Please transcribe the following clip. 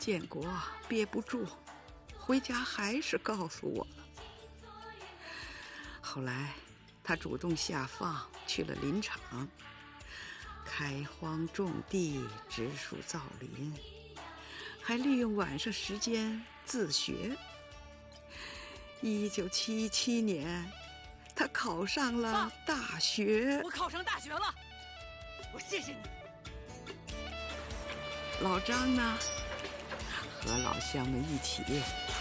建国憋不住，回家还是告诉我了。后来他主动下放去了林场，开荒种地，植树造林，还利用晚上时间自学。1977年，他考上了大学。 我考上大学了，我谢谢你。 老张呢，和老乡们一起